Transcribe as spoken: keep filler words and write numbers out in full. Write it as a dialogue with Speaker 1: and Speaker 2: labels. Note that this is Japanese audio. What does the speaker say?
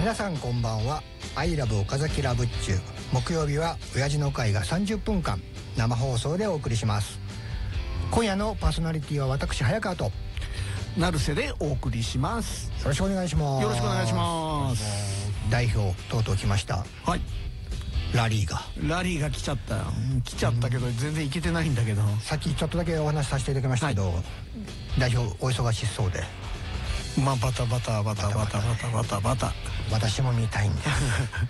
Speaker 1: 皆さんこんばんは。アイラブ岡崎ラブッチュ。木曜日は親父の会がさんじゅっぷんかん生放送でお送りします。今夜のパーソナリティは私早川と
Speaker 2: 成瀬でお送りします。
Speaker 1: よろしくお願いします。
Speaker 2: よろしくお願いします。
Speaker 1: 代表とうとう来ました。
Speaker 2: はい、
Speaker 1: ラリーが
Speaker 2: ラリーが来ちゃったよ。来ちゃったけど、うん、全然いけてないんだけど、
Speaker 1: さっきちょっとだけお話しさせていただきましたけど、はい、代表お忙しそうで、
Speaker 2: まあバタバタバタバタバタバタバタ
Speaker 1: 私も見たいんです